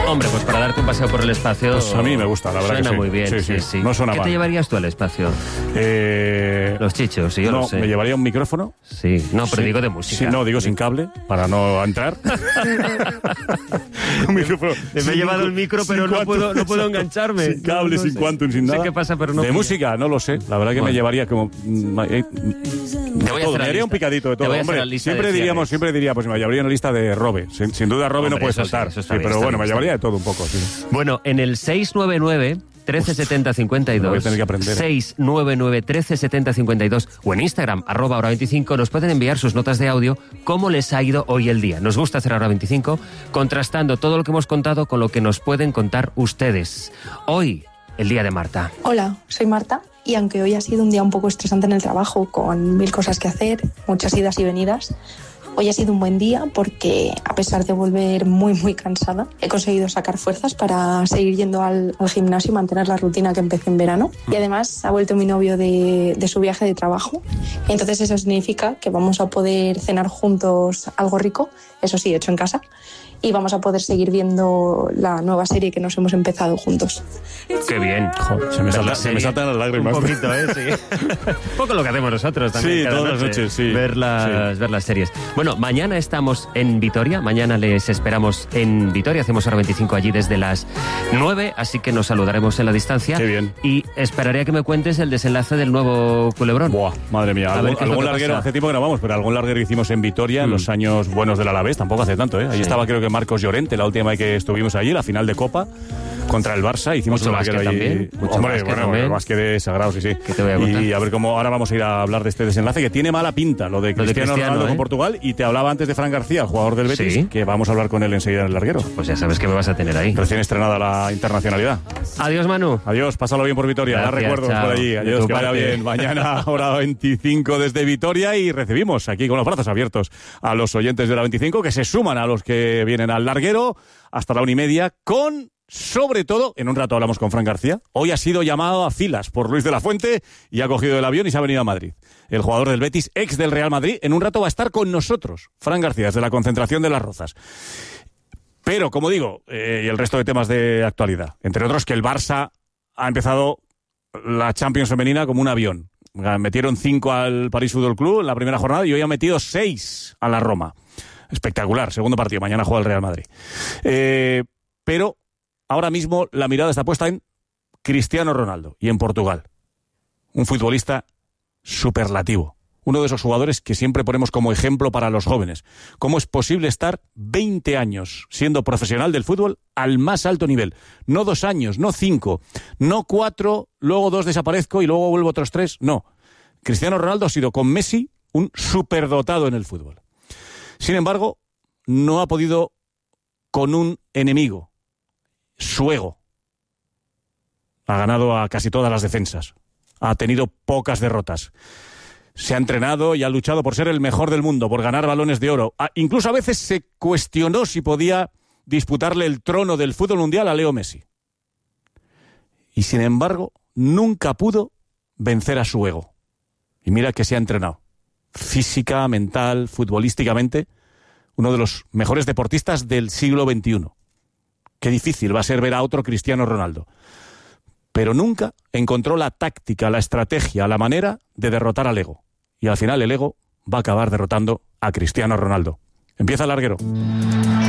Hombre, pues para darte un paseo por el espacio... Pues a mí me gusta, la verdad que sí. Suena muy bien, Sí. No suena mal. ¿Qué te llevarías tú al espacio? Los chichos, sí, yo lo sé. Me llevaría un micrófono. Sí, no, pero digo de música. Sí, no, digo sin cable, para no entrar. Un micrófono. Me he llevado el micro, pero no puedo engancharme. Sin cable, sin quantum, sin nada. Sé qué pasa, pero no... De música, no lo sé. La verdad que me llevaría como... Me haría un picadito de todo. Hombre, siempre diría, pues me llevaría una lista de Robe. Sin duda Robe no puede saltar. Sí, pero bueno, me llevaría de todo un poco. Sí. Bueno, en el 699... 137052. Voy a tener que aprender. 699 137052 o en Instagram @hora25 nos pueden enviar sus notas de audio cómo les ha ido hoy el día. Nos gusta hacer Hora 25 contrastando todo lo que hemos contado con lo que nos pueden contar ustedes. Hoy, el día de Marta. Hola, soy Marta y aunque hoy ha sido un día un poco estresante en el trabajo con 1000 cosas que hacer, muchas idas y venidas, hoy ha sido un buen día porque, a pesar de volver muy cansada, he conseguido sacar fuerzas para seguir yendo al gimnasio y mantener la rutina que empecé en verano. Y además ha vuelto mi novio de su viaje de trabajo. Entonces eso significa que vamos a poder cenar juntos algo rico, eso sí, hecho en casa, y vamos a poder seguir viendo la nueva serie que nos hemos empezado juntos. ¡Qué bien! Joder, se me saltan las lágrimas. Un poquito, sí. Un poco lo que hacemos nosotros también. Sí, cada todas noche, las noches, sí. Ver las series. Bueno, mañana estamos en Vitoria. Mañana les esperamos en Vitoria. Hacemos Hora 25 allí desde las 9, así que nos saludaremos en la distancia. Qué bien. Y esperaré a que me cuentes el desenlace del nuevo Culebrón. Buah, madre mía. Algún larguero, hace tiempo que grabamos, pero algún larguero hicimos en Vitoria en los años buenos del Alavés. Tampoco hace tanto, ¿eh? Ahí estaba, creo que Marcos Llorente, la última vez que estuvimos allí, la final de Copa contra el Barça. Hicimos mucho un básquet allí. También. Hombre, bueno, el básquet es sagrado, sí. ¿Qué te voy a contar? Y a ver cómo ahora vamos a ir a hablar de este desenlace que tiene mala pinta, lo de Cristiano Ronaldo con Portugal. Y te hablaba antes de Fran García, el jugador del Betis, que vamos a hablar con él enseguida en el larguero. Pues ya sabes que me vas a tener ahí. Recién estrenada la internacionalidad. Adiós, Manu. Adiós, pásalo bien por Vitoria. Gracias, da recuerdos chao. por allí. Adiós, que vaya bien. Mañana, Hora 25 desde Vitoria, y recibimos aquí con los brazos abiertos a los oyentes de Hora 25 que se suman a los que vienen al larguero hasta la 1:30 con... Sobre todo, en un rato hablamos con Fran García. Hoy ha sido llamado a filas por Luis de la Fuente y ha cogido el avión y se ha venido a Madrid. El jugador del Betis, ex del Real Madrid, en un rato va a estar con nosotros. Fran García, desde la concentración de Las Rozas. Pero, como digo, y el resto de temas de actualidad. Entre otros, que el Barça ha empezado la Champions femenina como un avión. Metieron 5 al París Fútbol Club en la primera jornada y hoy han metido 6 a la Roma. Espectacular, segundo partido. Mañana juega el Real Madrid. Pero... ahora mismo la mirada está puesta en Cristiano Ronaldo y en Portugal. Un futbolista superlativo. Uno de esos jugadores que siempre ponemos como ejemplo para los jóvenes. ¿Cómo es posible estar 20 años siendo profesional del fútbol al más alto nivel? No 2 años, no 5, no 4, luego 2 desaparezco y luego vuelvo otros 3. No. Cristiano Ronaldo ha sido con Messi un superdotado en el fútbol. Sin embargo, no ha podido con un enemigo. Su ego. Ha ganado a casi todas las defensas. Ha tenido pocas derrotas. Se ha entrenado y ha luchado por ser el mejor del mundo, por ganar balones de oro. Incluso a veces se cuestionó si podía disputarle el trono del fútbol mundial a Leo Messi. Y sin embargo, nunca pudo vencer a su ego. Y mira que se ha entrenado. Física, mental, futbolísticamente, uno de los mejores deportistas del siglo XXI. Qué difícil va a ser ver a otro Cristiano Ronaldo. Pero nunca encontró la táctica, la estrategia, la manera de derrotar al ego. Y al final el ego va a acabar derrotando a Cristiano Ronaldo. Empieza el larguero.